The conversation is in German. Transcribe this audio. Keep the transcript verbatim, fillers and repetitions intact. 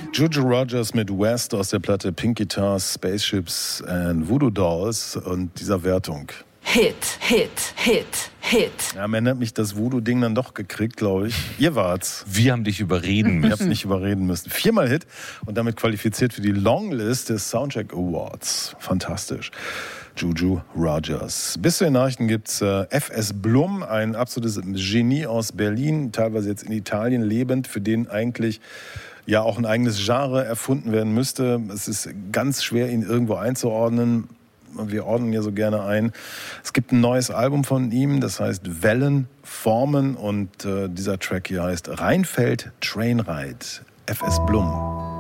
Juju Rogers mit West aus der Platte Pink Guitars, Spaceships and Voodoo Dolls und dieser Wertung. Hit, Hit, Hit, Hit. Ja, am Ende hat mich das Voodoo-Ding dann doch gekriegt, glaube ich. Ihr wart's. Wir haben dich überreden müssen. Ich hab's nicht überreden müssen. Viermal Hit und damit qualifiziert für die Longlist des Soundcheck Awards. Fantastisch. Juju Rogers. Bis zu den Nachrichten gibt's äh, F S Blum, ein absolutes Genie aus Berlin, teilweise jetzt in Italien lebend, für den eigentlich ja auch ein eigenes Genre erfunden werden müsste. Es ist ganz schwer, ihn irgendwo einzuordnen. Wir ordnen ja so gerne ein. Es gibt ein neues Album von ihm, das heißt Wellen formen und äh, dieser Track hier heißt Rheinfeld Trainride. F S Blum.